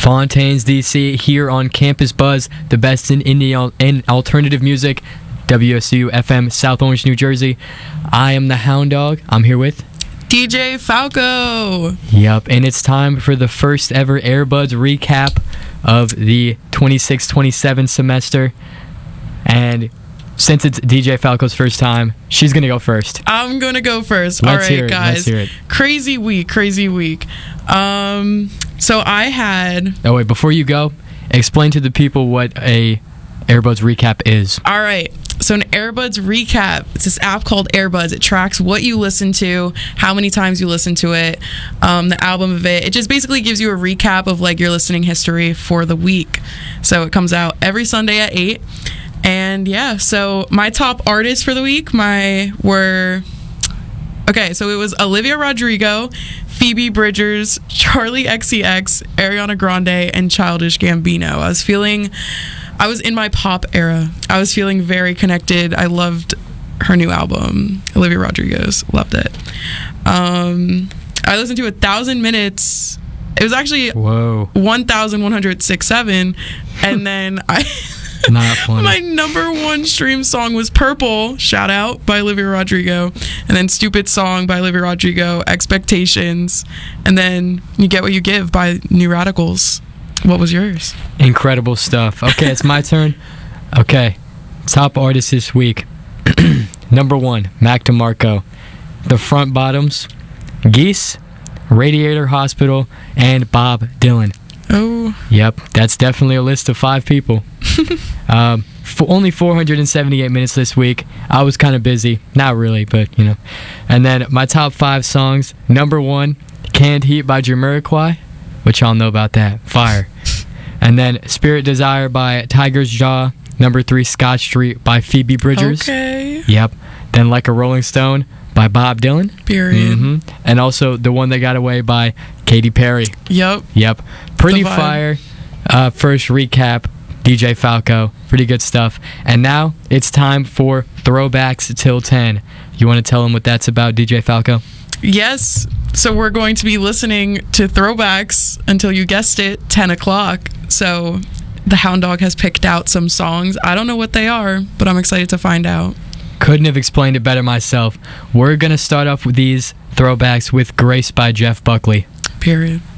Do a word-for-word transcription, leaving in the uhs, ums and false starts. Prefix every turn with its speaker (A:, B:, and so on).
A: Fontaines, D C, here on Campus Buzz, the best in indie and alternative music, W S U F M, South Orange, New Jersey. I am the Hound Dog. I'm here with
B: D J Falco.
A: Yep, and it's time for the first ever Airbuds recap of the twenty-six twenty-seven semester. And since it's D J Falco's first time, she's going to go first.
B: I'm going to go first.
A: Let's
B: All right,
A: hear it.
B: guys.
A: Let's hear it.
B: Crazy week, crazy week. Um, so I had...
A: Oh, wait, before you go, explain to the people what a Airbuds recap is.
B: All right. So an Airbuds recap, it's this app called Airbuds. It tracks what you listen to, how many times you listen to it, um, the album of it. It just basically gives you a recap of like your listening history for the week. So it comes out every Sunday at eight. And yeah, so my top artists for the week, my were... Okay, so it was Olivia Rodrigo, Phoebe Bridgers, Charlie X C X, Ariana Grande, and Childish Gambino. I was feeling... I was in my pop era. I was feeling very connected. I loved her new album, Olivia Rodrigo's. Loved it. Um, I listened to a thousand minutes. It was actually
A: Whoa.
B: one thousand one hundred sixty-seven. And then I...
A: Not funny.
B: My number one stream song was Purple, shout out, by Olivia Rodrigo. And then Stupid Song by Olivia Rodrigo, Expectations. And then You Get What You Give by New Radicals. What was yours?
A: Incredible stuff. Okay, it's my turn. Okay, top artist this week. Number one, Mac DeMarco. The Front Bottoms, Geese, Radiator Hospital, and Bob Dylan.
B: Oh.
A: Yep, that's definitely a list of five people. um, for only four hundred seventy-eight minutes this week. I was kind of busy. Not really, but, you know. And then my top five songs. Number one, Canned Heat by Jamiroquai, which y'all know about that. Fire. And then Spirit Desire by Tiger's Jaw. Number three, Scott Street by Phoebe Bridgers.
B: Okay.
A: Yep. Then Like a Rolling Stone by Bob Dylan.
B: Period.
A: Mm-hmm. And also The One That Got Away by Katy Perry.
B: Yep.
A: Yep. Pretty
B: The vibe.
A: fire. Uh, first recap, D J Falco. Pretty good stuff. And now it's time for Throwbacks Till ten. You want to tell them what that's about, D J Falco?
B: Yes. So we're going to be listening to throwbacks until you guessed it, ten o'clock. So the Hound Dog has picked out some songs. I don't know what they are, but I'm excited to find out.
A: Couldn't have explained it better myself. We're going to start off with these throwbacks with Grace by Jeff Buckley.
B: Period.